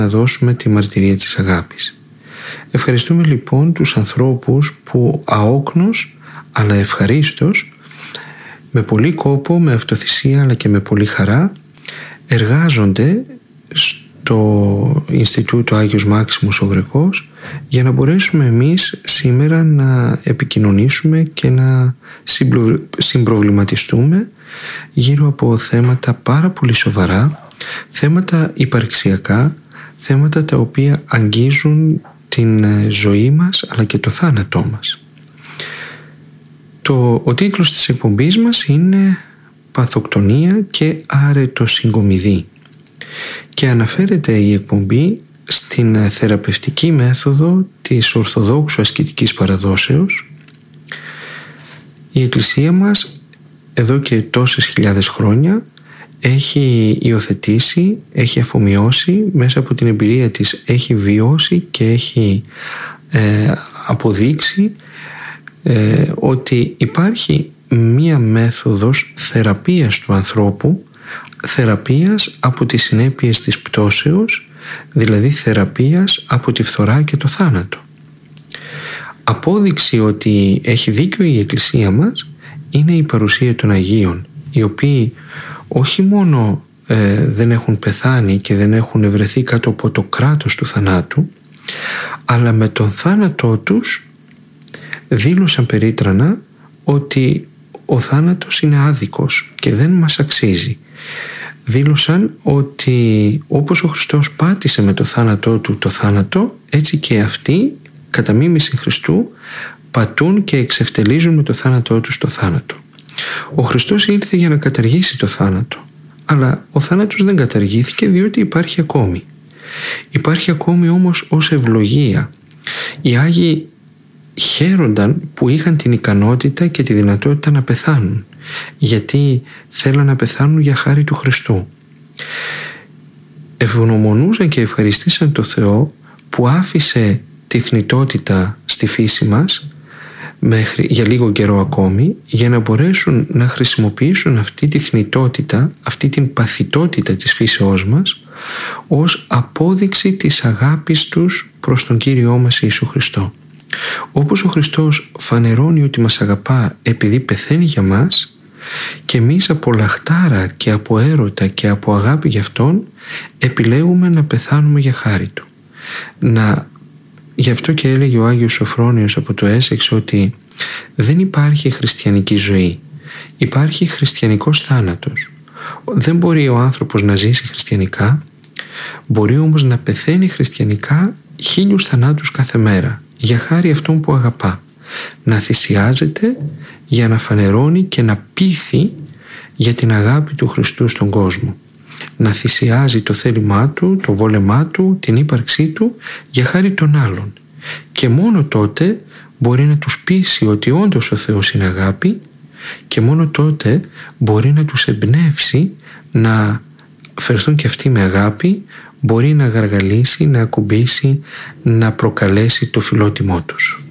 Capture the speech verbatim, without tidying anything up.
να δώσουμε τη μαρτυρία της αγάπης. Ευχαριστούμε λοιπόν τους ανθρώπους που αόκνος αλλά ευχαρίστως, με πολύ κόπο, με αυτοθυσία αλλά και με πολύ χαρά εργάζονται στο Ινστιτούτο Άγιος Μάξιμος ο Γρεκός για να μπορέσουμε εμείς σήμερα να επικοινωνήσουμε και να συμπροβληματιστούμε γύρω από θέματα πάρα πολύ σοβαρά, θέματα υπαρξιακά, θέματα τα οποία αγγίζουν την ζωή μας αλλά και το θάνατό μας. Το, ο τίτλος της εκπομπής μας είναι «Παθοκτονία και αρετοσυγκομιδή» και αναφέρεται η εκπομπή στην θεραπευτική μέθοδο της Ορθοδόξου Ασκητικής Παραδόσεως. Η Εκκλησία μας εδώ και τόσες χιλιάδες χρόνια έχει υιοθετήσει, έχει αφομοιώσει, μέσα από την εμπειρία της έχει βιώσει και έχει ε, αποδείξει ε, ότι υπάρχει μία μέθοδος θεραπείας του ανθρώπου, θεραπείας από τις συνέπειες της πτώσεως, δηλαδή θεραπείας από τη φθορά και το θάνατο. Απόδειξη ότι έχει δίκιο η Εκκλησία μας είναι η παρουσία των Αγίων, οι οποίοι όχι μόνο ε, δεν έχουν πεθάνει και δεν έχουν ευρεθεί κάτω από το κράτος του θανάτου, αλλά με τον θάνατό τους δήλωσαν περίτρανα ότι ο θάνατος είναι άδικος και δεν μας αξίζει. Δήλωσαν ότι όπως ο Χριστός πάτησε με το θάνατό του το θάνατο, έτσι και αυτοί κατά μίμηση Χριστού πατούν και εξευτελίζουν με το θάνατό τους το θάνατο. Ο Χριστός ήρθε για να καταργήσει το θάνατο, αλλά ο θάνατος δεν καταργήθηκε διότι υπάρχει ακόμη. Υπάρχει ακόμη όμως ως ευλογία. Οι Άγιοι χαίρονταν που είχαν την ικανότητα και τη δυνατότητα να πεθάνουν, γιατί θέλαν να πεθάνουν για χάρη του Χριστού. Ευγνωμονούσαν και ευχαριστήσαν το Θεό που άφησε τη θνητότητα στη φύση μας μέχρι, για λίγο καιρό ακόμη, για να μπορέσουν να χρησιμοποιήσουν αυτή τη θνητότητα, αυτή την παθητότητα της φύσεώς μας ως απόδειξη της αγάπης τους προς τον Κύριό μας Ιησού Χριστό. Όπως ο Χριστός φανερώνει ότι μας αγαπά επειδή πεθαίνει για μας, και εμείς από λαχτάρα και από έρωτα και από αγάπη για Αυτόν επιλέγουμε να πεθάνουμε για χάρη Του. Να, γι' αυτό και έλεγε ο Άγιος Σοφρόνιος από το Έσεξ ότι δεν υπάρχει χριστιανική ζωή, υπάρχει χριστιανικός θάνατος. Δεν μπορεί ο άνθρωπος να ζήσει χριστιανικά, μπορεί όμως να πεθαίνει χριστιανικά χίλιους θανάτους κάθε μέρα για χάρη αυτόν που αγαπά, να θυσιάζεται για να φανερώνει και να πείθει για την αγάπη του Χριστού στον κόσμο, να θυσιάζει το θέλημά του, το βόλεμά του, την ύπαρξή του για χάρη των άλλων, και μόνο τότε μπορεί να τους πείσει ότι όντως ο Θεός είναι αγάπη, και μόνο τότε μπορεί να τους εμπνεύσει να φερθούν και αυτοί με αγάπη, μπορεί να γαργαλίσει, να ακουμπήσει, να προκαλέσει το φιλότιμό τους.